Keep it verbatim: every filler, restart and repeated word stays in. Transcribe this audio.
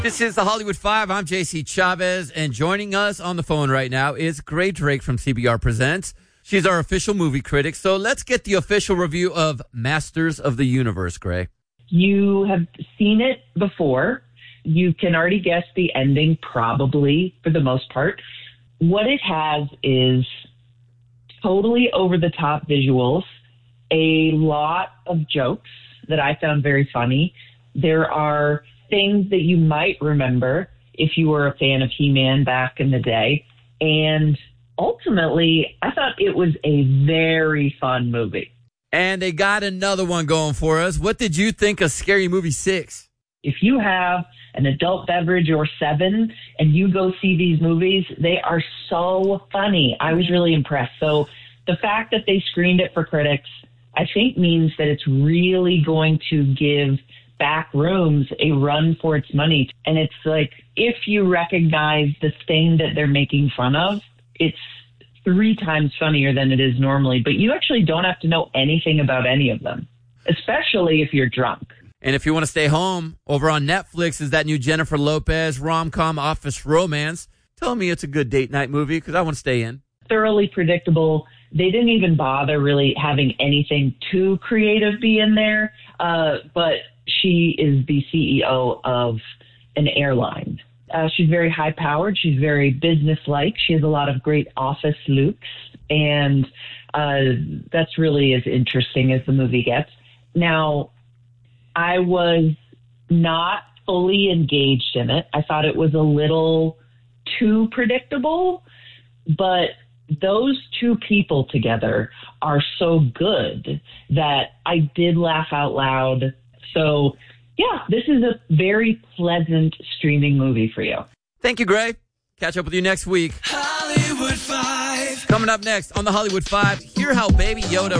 This is the Hollywood Five. I'm J C Chavez, and joining us on the phone right now is Gray Drake from C B R Presents. She's our official movie critic. So let's get the official review of Masters of the Universe, Gray. You have seen it before. You can already guess the ending, probably, for the most part. What it has is totally over-the-top visuals, a lot of jokes that I found very funny. There are things that you might remember if you were a fan of He-Man back in the day. And ultimately, I thought it was a very fun movie. And they got another one going for us. What did you think of Scary Movie six? If you have an adult beverage or seven and you go see these movies, they are so funny. I was really impressed. So the fact that they screened it for critics, I think means that it's really going to give back rooms a run for its money. And it's like, if you recognize the thing that they're making fun of, it's three times funnier than it is normally. But you actually don't have to know anything about any of them, especially if you're drunk. And if you want to stay home, over on Netflix is that new Jennifer Lopez rom-com Office Romance. Tell me it's a good date night movie because I want to stay in. Thoroughly predictable. They didn't even bother really having anything too creative be in there. Uh, but she is the C E O of an airline. Uh, she's very high-powered. She's very business-like. She has a lot of great office looks. And uh, that's really as interesting as the movie gets. Now, I was not fully engaged in it. I thought it was a little too predictable, but those two people together are so good that I did laugh out loud. So, yeah, this is a very pleasant streaming movie for you. Thank you, Gray. Catch up with you next week. Hollywood Five. Coming up next on the Hollywood Five, hear how Baby Yoda